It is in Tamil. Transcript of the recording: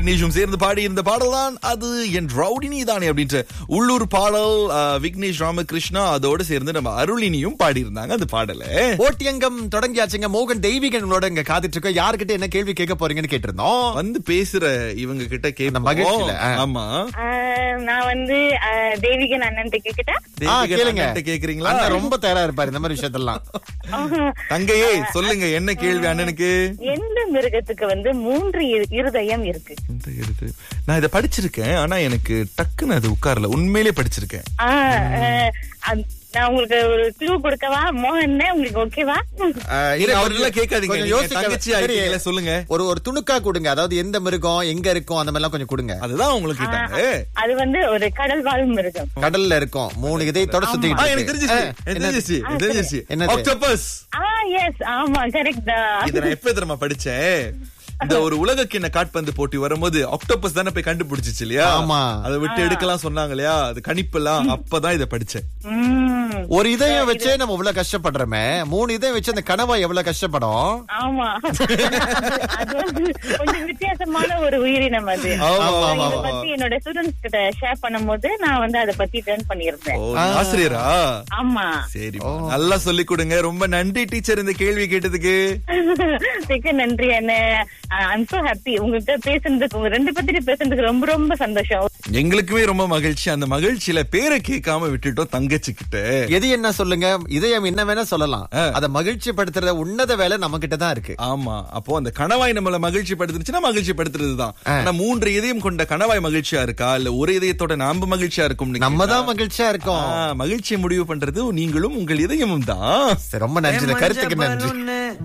விக்னேஷும் சேர்ந்து பாடி இருந்த பாடல் தான் அது என் ரவுடினி தானே அப்படின்ற உள்ளூர் பாடல். விக்னேஷ் ராமகிருஷ்ணா அதோட சேர்ந்து நம்ம அருளினியும் பாடி இருந்தாங்க அந்த பாடல. ஓட்டியங்கம் தொடங்கியாச்சுங்க. மோகன் தெய்வீகனோட இங்க காத்துட்டு இருக்கோம். யாருக்கிட்ட என்ன கேள்வி கேட்க போறீங்கன்னு கேட்டிருந்தோம். வந்து பேசுற இவங்க கிட்ட கேட்க மகிழ்ச்சியில. ஆமா, நான் வந்து தெய்வீகன் அண்ணன் கேக்குறேன். கேளுங்க. கேக்குறீங்களா? ரொம்ப தயாரா இருப்பாரு இந்த மாதிரி விஷயத்தெல்லாம். தங்கையே சொல்லுங்க, என்ன கேள்வி அண்ணனுக்கு? எந்த மிருகத்துக்கு வந்து 3 இருதயம் இருக்கு? நான் இத படிச்சிருக்கேன், ஆனா எனக்கு டக்குன்னு அது உட்கார்ல. உண்மையிலே படிச்சிருக்கேன். நான் உங்களுக்கு ஒரு க்ளூ கொடுக்கவா மோகன்? உங்களுக்கு ஓகேவா? அவரெல்லாம் கேட்காதீங்க, சொல்லுங்க. ஒரு துணுக்கா கொடுங்க. அதாவது எந்த மிருகம் எங்க இருக்கும் அந்த மாதிரி எல்லாம் கொஞ்சம் கொடுங்க. அதுதான் உங்களுக்கு கேட்டாங்க. அது வந்து ஒரு கடல் வாழ் மிருகம். கடல்ல இருக்கும். 3 இதயத்தோட சுத்தி. எனக்கு தெரிஞ்சிச்சு. ஆக்டோபஸ். எஸ், ஆமா, கரெக்ட் தான். இத நான் எப்ப தெரியுமா படிச்சேன்? இந்த ஒரு உலகக்கிண்ண காட்பந்து போட்டி வரும்போது ஆக்டோபஸ் தானே போய் கண்டுபிடிச்சிச்சு இல்லையா? ஆமா. அதை விட்டு எடுக்கலாம் சொன்னாங்க இல்லையா? அது கணிப்பெல்லாம் அப்பதான் இத படிச்சேன். ஒரு இதயம் வச்சே நம்ம இவ்வளவு கஷ்டப்படுறோமே, 3 இதயம் வச்சு அந்த கனவா எவ்வளவு கஷ்டப்படும். ஆமா, அது கொஞ்சம் வித்தியாசமான ஒரு உயிரினம் அது. இத பத்தி என்னோட ஸ்டூடண்ட்ஸ் கிட்ட ஷேர் பண்ணும்போது நான் வந்து அதை பத்தி டர்ன் பண்ணியிருந்தேன். ஆசிரியரா? ஆமா. சரி, நல்லா சொல்லி கொடுங்க. ரொம்ப நன்றி டீச்சர் இந்த கேள்வி கேட்டதுக்கு. மிக்க நன்றி அண்ணன். I'm so happy உங்ககிட்ட பேசுனதுக்கு, உங்க 2 பேர்கிட்ட பேசுனதுக்கு ரொம்ப ரொம்ப சந்தோஷம். எங்களுக்குமே ரொம்ப மகிழ்ச்சி. அந்த மகிழ்ச்சியில பேரை கேட்காம விட்டுட்டோம் தங்கச்சி கிட்ட. எது என்ன சொல்லுங்க, இதயம் என்ன வேணா சொல்லலாம். அத மகிழ்ச்சி படுத்துற உன்னத வேலை நம்ம கிட்ட தான் இருக்கு. ஆமா, அப்போ அந்த கணவாய் நம்மள மகிழ்ச்சி படுத்துச்சுன்னா மகிழ்ச்சி படுத்துறதுதான். ஆனா 3 இதயம் கொண்ட கணவாய் மகிழ்ச்சியா இருக்கா, இல்ல ஒரு இதயத்தோட நாம மகிழ்ச்சியா இருக்கும்? நம்ம தான் மகிழ்ச்சியா இருக்கோம். மகிழ்ச்சியை முடிவு பண்றது நீங்களும் உங்கள் இதயமும் தான். ரொம்ப நன்றி, கருத்துக்கு நன்றி.